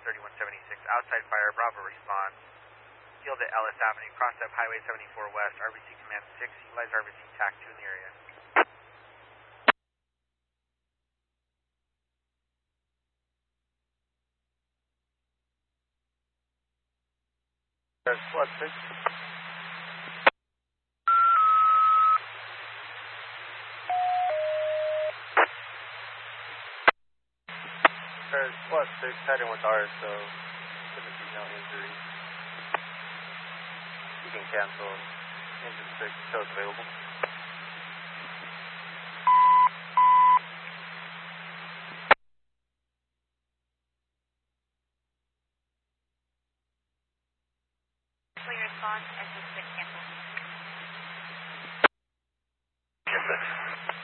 3176. Outside fire, Bravo response. Field at Ellis Avenue, cross up Highway 74 West, RBC Command 6, utilize RBC TAC 2 in the area. Squad 6. Squad 6, heading with RSO, shouldn't be no injury. You can cancel engine 6, show it's available. Response, engine 6 cancel. Yes, sir.